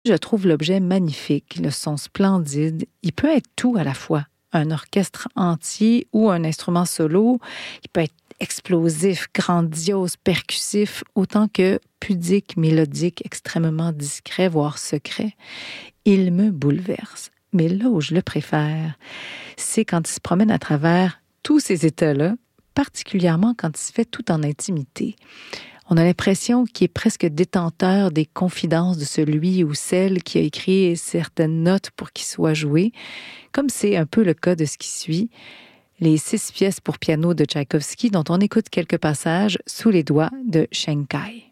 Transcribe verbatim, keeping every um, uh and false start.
Je trouve l'objet magnifique, le son splendide. Il peut être tout à la fois. Un orchestre entier ou un instrument solo. Il peut être explosif, grandiose, percussif, autant que pudique, mélodique, extrêmement discret, voire secret. Il me bouleverse. Mais là où je le préfère, c'est quand il se promène à travers tous ces états-là, particulièrement quand il se fait tout en intimité. On a l'impression qu'il est presque détenteur des confidences de celui ou celle qui a écrit certaines notes pour qu'il soit joué, comme c'est un peu le cas de ce qui suit, les six pièces pour piano de Tchaïkovski dont on écoute quelques passages sous les doigts de Shankai.